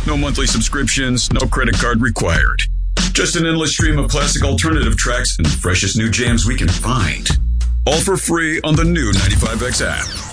No monthly subscriptions, no credit card required. Just an endless stream of classic alternative tracks and the freshest new jams we can find. All for free on the new 95X app.